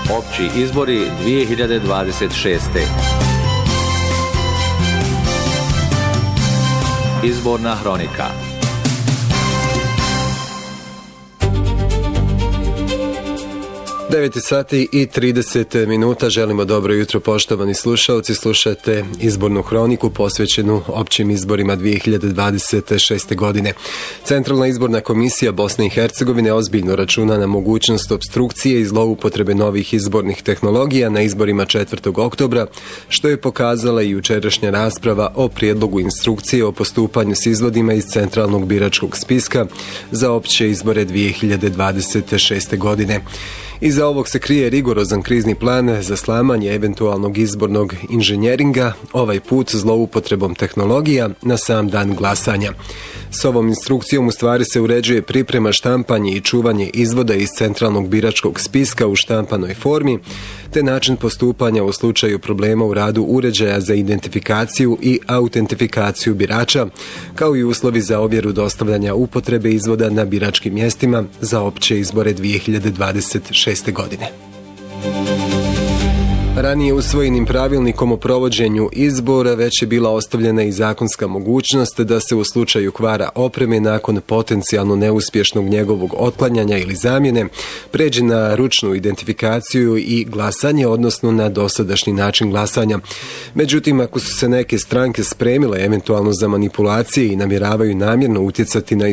Opći izbori 2026. Izborna hronika. Sati i 30 minuta. Želimo dobro jutro, poštovani slušalci. Slušate izbornu hroniku posvećenu općim izborima 2026. godine. Centralna izborna komisija Bosne i Hercegovine ozbiljno računa na mogućnost opstrukcije i zloupotrebe novih izbornih tehnologija na izborima 4. oktobra, što je pokazala i jučerašnja rasprava o prijedlogu instrukcije o postupanju s izvodima iz centralnog biračkog spiska za opće izbore 2026. godine. Iza ovog se krije rigorozan krizni plan za slamanje eventualnog izbornog inženjeringa, ovaj put zloupotrebom tehnologija na sam dan glasanja. S ovom instrukcijom u stvari se uređuje priprema, štampanje i čuvanje izvoda iz centralnog biračkog spiska u štampanoj formi, te način postupanja u slučaju problema u radu uređaja za identifikaciju i autentifikaciju birača, kao i uslovi za ovjeru dostavljanja upotrebe izvoda na biračkim mjestima za opće izbore 2026. godine. Ranije usvojenim pravilnikom o provođenju izbora već je bila ostavljena i zakonska mogućnost da se u slučaju kvara opreme nakon potencijalno neuspješnog njegovog otklanjanja ili zamjene pređe na ručnu identifikaciju i glasanje, odnosno na dosadašnji način glasanja. Međutim, ako su se neke stranke spremile eventualno za manipulacije i namjeravaju namjerno utjecati na